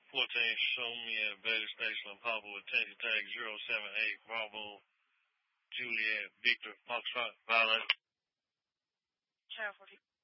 14, show me at Betty Station and Papa with attention tag 078 Bravo Juliet Victor Foxtrot Violet. Channel 40.